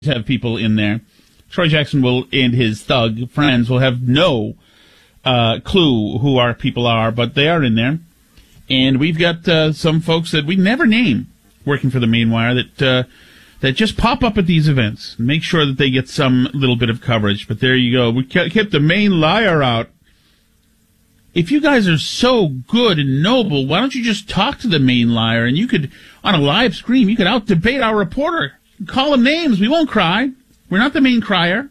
have people in there. Troy Jackson will and his thug friends will have no clue who our people are, but they are in there. And we've got some folks that we never name working for the Mainwire that just pop up at these events. Make sure that they get some little bit of coverage. But there you go. We kept the main liar out. If you guys are so good and noble, why don't you just talk to the main liar? And you could, on a live stream, you could out-debate our reporter. Call them names. We won't cry. We're not the main crier.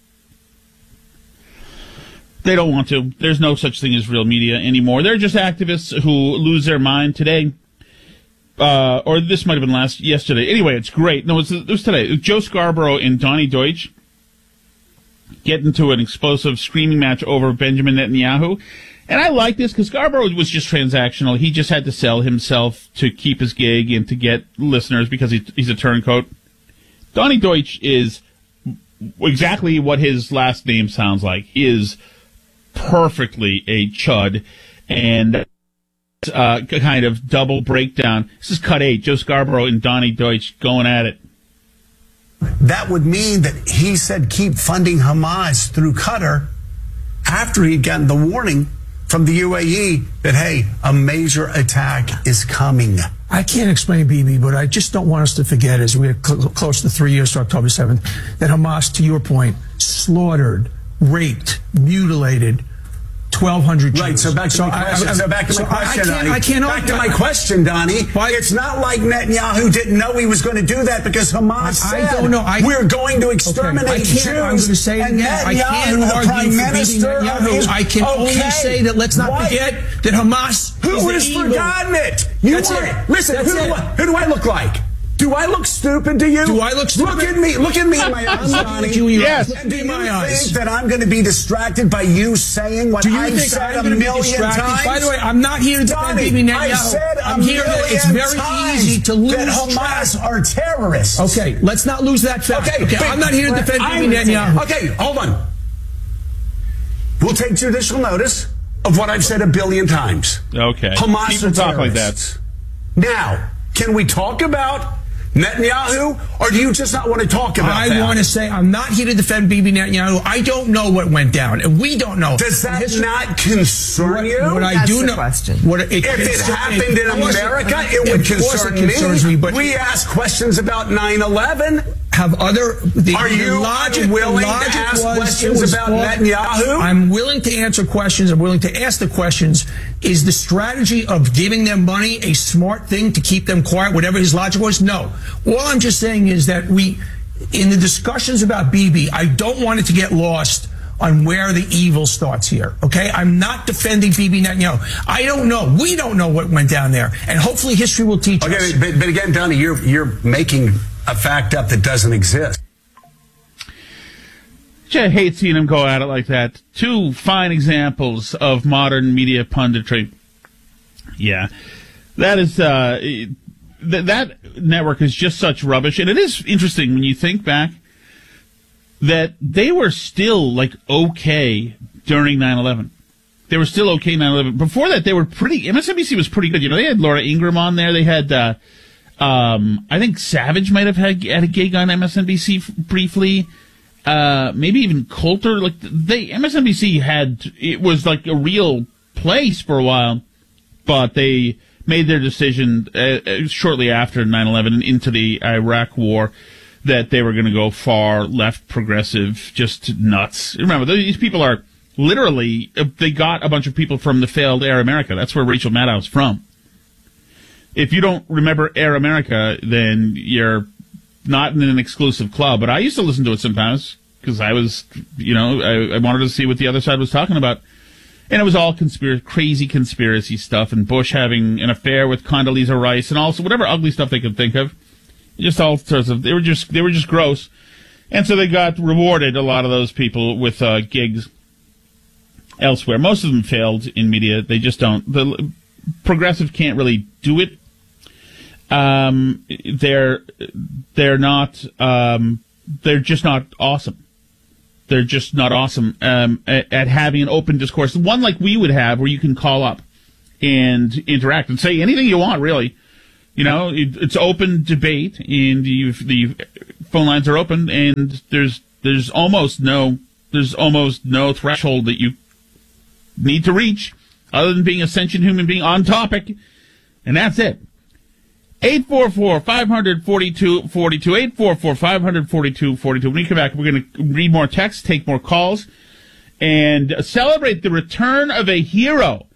They don't want to. There's no such thing as real media anymore. They're just activists who lose their mind today. Or this might have been yesterday. Anyway, it's great. No, it was today. Joe Scarborough and Donnie Deutsch get into an explosive screaming match over Benjamin Netanyahu. And I like this because Scarborough was just transactional. He just had to sell himself to keep his gig and to get listeners because he's a turncoat. Donnie Deutsch is exactly what his last name sounds like. He is perfectly a chud, and kind of double breakdown. This is Cut 8, Joe Scarborough and Donnie Deutsch going at it. That would mean that he said keep funding Hamas through Qatar after he'd gotten the warning from the UAE that, hey, a major attack is coming. I can't explain, Bibi, but I just don't want us to forget, as we're close to 3 years to October 7th, that Hamas, to your point, slaughtered, raped, mutilated 1,200 Jews. Right, so back to my question, Donnie. But it's not like Netanyahu didn't know he was going to do that because Hamas said, I don't know. We're going to exterminate Jews. I'm going to say it again. I can't the Prime Minister Netanyahu. I can only say that let's not forget that Hamas Who has forgotten it? You weren't. Listen, who do I look like? Do I look stupid to you? Do I look stupid? Look at me in my eyes, Donnie. Yes. And do you think that I'm going to be distracted by you saying what I've said a million times? By the way, I'm not here to defend Bibi Netanyahu. I said I'm here that it's very easy to lose that Hamas are terrorists. Okay, let's not lose that fact. Okay, I'm not here to defend Bibi Netanyahu. Okay, hold on. We'll take judicial notice of what I've said a billion times. Okay. Hamas People are talk like terrorists. that. Now, can we talk about Netanyahu, or do you just not want to talk about that? I want to say I'm not here to defend Bibi Netanyahu. I don't know what went down, and we don't know. Does that not concern you? What I do know, if it happened in America, it would concern me. But we ask questions about 9/11. Are you willing to ask questions about Netanyahu? I'm willing to answer questions. I'm willing to ask the questions. Is the strategy of giving them money a smart thing to keep them quiet, whatever his logic was? No. All I'm just saying is that in the discussions about Bibi, I don't want it to get lost on where the evil starts here, okay? I'm not defending Bibi Netanyahu. I don't know. We don't know what went down there. And hopefully history will teach us. Okay, but again, Donnie, you're making a fact up that doesn't exist. I hate seeing him go at it like that. Two fine examples of modern media punditry. Yeah, that is that network is just such rubbish, and it is interesting when you think back that they were still like okay during 9/11. They were still okay 9/11. Before that, they were pretty. MSNBC was pretty good. You know, they had Laura Ingraham on there. They had. I think Savage might have had a gig on MSNBC briefly. Maybe even Coulter. Like MSNBC it was like a real place for a while, but they made their decision shortly after 9/11 and into the Iraq War that they were going to go far left progressive, just nuts. Remember, these people are literally, they got a bunch of people from the failed Air America. That's where Rachel Maddow's from. If you don't remember Air America, then you're not in an exclusive club. But I used to listen to it sometimes because I was, I wanted to see what the other side was talking about. And it was all crazy conspiracy stuff, and Bush having an affair with Condoleezza Rice, and also whatever ugly stuff they could think of. Just all sorts of, they were just gross. And so they got rewarded, a lot of those people, with gigs elsewhere. Most of them failed in media. They just don't. The progressive can't really do it. They're not. They're just not awesome. They're just not awesome at having an open discourse, one like we would have, where you can call up and interact and say anything you want, really. You know, it's open debate, and the phone lines are open, and there's almost no threshold that you need to reach other than being a sentient human being on topic, and that's it. 844-500-4242, 844-500-4242. When we come back, we're going to read more texts, take more calls, and celebrate the return of a hero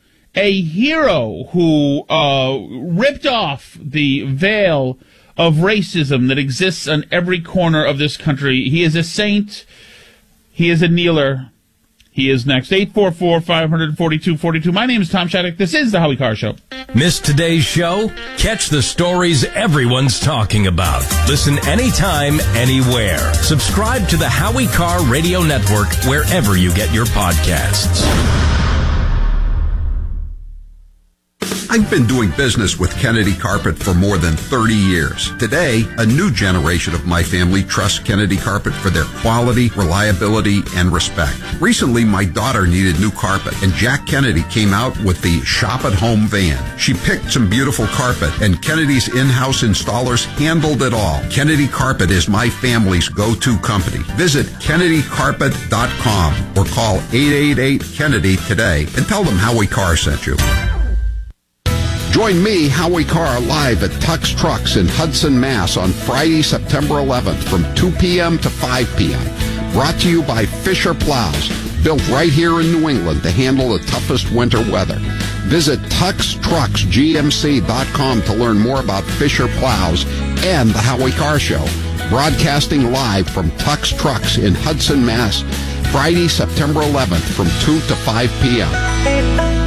who ripped off the veil of racism that exists on every corner of this country. He is a saint. He is a kneeler. He is next. 844-500-4242. My name is Tom Shattuck. This is the Howie Carr Show. Miss today's show? Catch the stories everyone's talking about. Listen anytime, anywhere. Subscribe to the Howie Carr Radio Network wherever you get your podcasts. I've been doing business with Kennedy Carpet for more than 30 years. Today, a new generation of my family trusts Kennedy Carpet for their quality, reliability, and respect. Recently, my daughter needed new carpet, and Jack Kennedy came out with the Shop at Home van. She picked some beautiful carpet, and Kennedy's in-house installers handled it all. Kennedy Carpet is my family's go-to company. Visit KennedyCarpet.com or call 888-KENNEDY today and tell them Howie Carr sent you. Join me, Howie Carr, live at Tux Trucks in Hudson, Mass. on Friday, September 11th from 2 p.m. to 5 p.m. Brought to you by Fisher Plows, built right here in New England to handle the toughest winter weather. Visit TuxTrucksGMC.com to learn more about Fisher Plows and the Howie Carr Show. Broadcasting live from Tux Trucks in Hudson, Mass. Friday, September 11th from 2 to 5 p.m.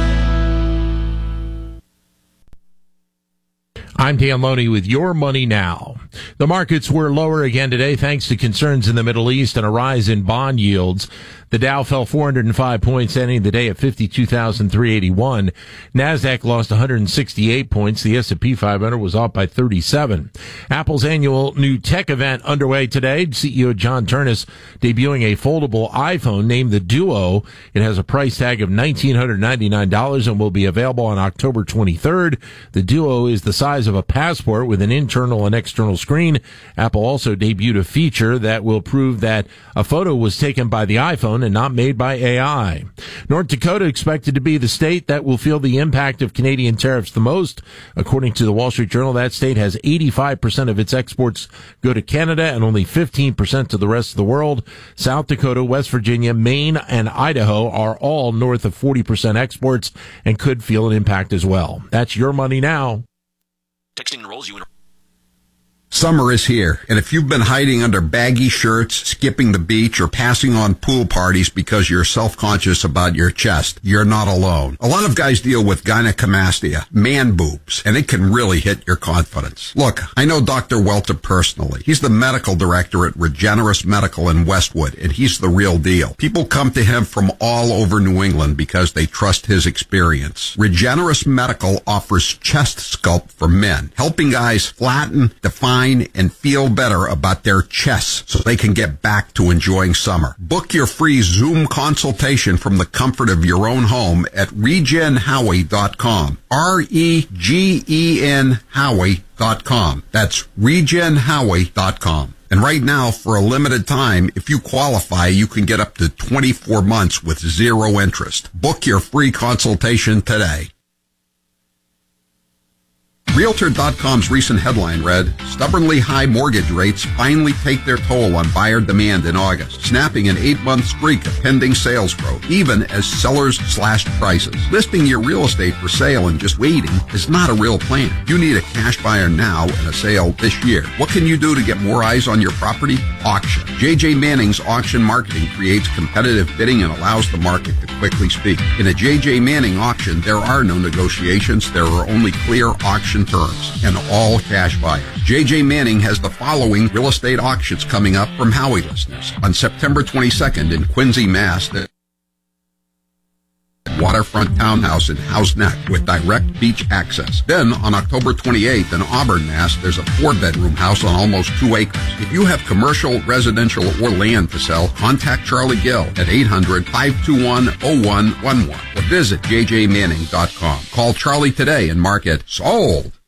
I'm Dan Loney with Your Money Now. The markets were lower again today thanks to concerns in the Middle East and a rise in bond yields. The Dow fell 405 points, ending the day at 52,381. NASDAQ lost 168 points. The S&P 500 was off by 37. Apple's annual new tech event underway today. CEO John Ternus debuting a foldable iPhone named the Duo. It has a price tag of $1,999 and will be available on October 23rd. The Duo is the size of a passport with an internal and external screen. Apple also debuted a feature that will prove that a photo was taken by the iPhone and not made by AI. North Dakota expected to be the state that will feel the impact of Canadian tariffs the most. According to the Wall Street Journal, that state has 85% of its exports go to Canada and only 15% to the rest of the world. South Dakota, West Virginia, Maine, and Idaho are all north of 40% exports and could feel an impact as well. That's Your Money Now. Texting enrolls you in. Summer is here, and if you've been hiding under baggy shirts, skipping the beach, or passing on pool parties because you're self-conscious about your chest, you're not alone. A lot of guys deal with gynecomastia, man boobs, and it can really hit your confidence. Look, I know Dr. Welter personally. He's the medical director at Regenerus Medical in Westwood, and he's the real deal. People come to him from all over New England because they trust his experience. Regenerus Medical offers chest sculpt for men, helping guys flatten, define, and feel better about their chests so they can get back to enjoying summer. Book your free Zoom consultation from the comfort of your own home at regenhowie.com. REGEN Howie.com. That's regenhowie.com. And right now, for a limited time, if you qualify, you can get up to 24 months with zero interest. Book your free consultation today. Realtor.com's recent headline read, stubbornly high mortgage rates finally take their toll on buyer demand in August, snapping an 8-month streak of pending sales growth, even as sellers slashed prices. Listing your real estate for sale and just waiting is not a real plan. You need a cash buyer now and a sale this year. What can you do to get more eyes on your property? Auction. J.J. Manning's auction marketing creates competitive bidding and allows the market to quickly speak. In a J.J. Manning auction, there are no negotiations. There are only clear auction terms and all cash buyers. J.J. Manning has the following real estate auctions coming up from Howie listeners. On September 22nd in Quincy, Mass., the waterfront townhouse in House Neck with direct beach access. Then on October 28th in Auburn, Mass., there's a 4-bedroom house on almost 2 acres. If you have commercial, residential, or land to sell, contact Charlie Gill at 800-521-0111 or visit jjmanning.com. Call Charlie today and mark it sold.